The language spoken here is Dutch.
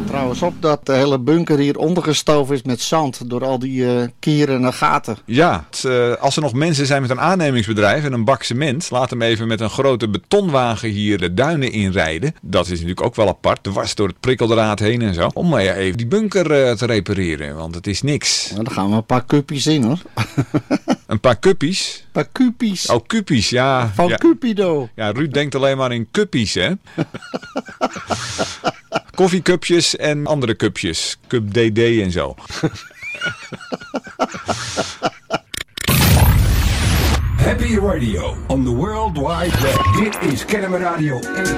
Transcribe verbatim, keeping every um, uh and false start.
trouwens op dat de hele bunker hier ondergestoven is met zand door al die uh, kieren en gaten. Ja, het, uh, als er nog mensen zijn met een aannemingsbedrijf en een bak cement, laat hem even met een grote betonwagen hier de duinen inrijden. Dat is natuurlijk ook wel apart, dwars door het prikkeldraad heen en zo. Om maar uh, even die bunker uh, te repareren, want het is niks. Nou, dan gaan we een paar cuppies in, hoor. Een paar cuppies? Een paar cupies. Oh, cupies, ja. Van ja. Cupido. Ja, Ruud denkt alleen maar in cuppies, hè. Koffiecupjes en andere cupjes. Cup D D en zo. Happy Radio on the World Wide Web. Dit is Kennemer Radio één.